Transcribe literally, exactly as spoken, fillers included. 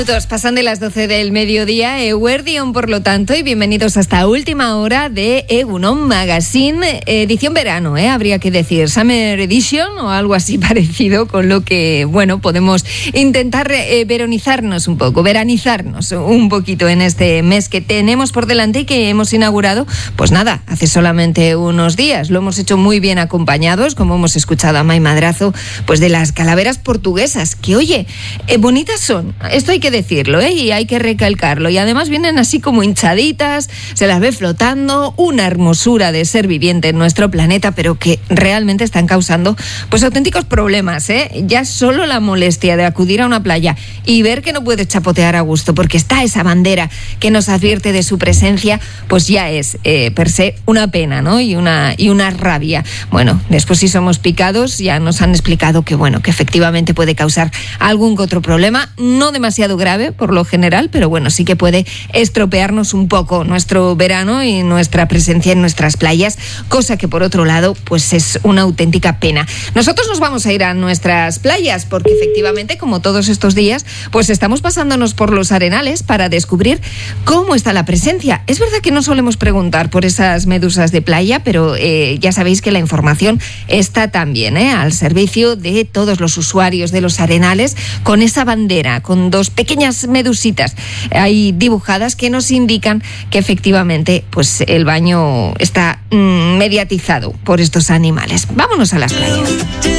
Minutos pasan de las doce del mediodía, Eguerdion, por lo tanto, y bienvenidos a esta última hora de Egunon Magazine, edición verano, ¿eh? Habría que decir, Summer Edition o algo así parecido, con lo que, bueno, podemos intentar eh, veronizarnos un poco, veranizarnos un poquito en este mes que tenemos por delante y que hemos inaugurado, pues nada, hace solamente unos días. Lo hemos hecho muy bien acompañados, como hemos escuchado a May Madrazo, pues de las calaveras portuguesas, que oye, eh, bonitas son, esto hay que decirlo, ¿eh? Y hay que recalcarlo, y además vienen así como hinchaditas, se las ve flotando, una hermosura de ser viviente en nuestro planeta, pero que realmente están causando pues auténticos problemas, ¿eh? Ya solo la molestia de acudir a una playa y ver que no puedes chapotear a gusto porque está esa bandera que nos advierte de su presencia, pues ya es eh, per se una pena, ¿no? Y una, y una rabia. Bueno, después si somos picados ya nos han explicado que bueno, que efectivamente puede causar algún que otro problema, no demasiado grave por lo general, pero bueno, sí que puede estropearnos un poco nuestro verano y nuestra presencia en nuestras playas, cosa que por otro lado pues es una auténtica pena. Nosotros nos vamos a ir a nuestras playas porque efectivamente, como todos estos días, pues estamos pasándonos por los arenales para descubrir cómo está la presencia. Es verdad que no solemos preguntar por esas medusas de playa, pero eh, ya sabéis que la información está también ¿eh? al servicio de todos los usuarios de los arenales, con esa bandera, con dos pequeñas medusitas ahí dibujadas que nos indican que efectivamente pues el baño está mm, mediatizado por estos animales. Vámonos a las playas.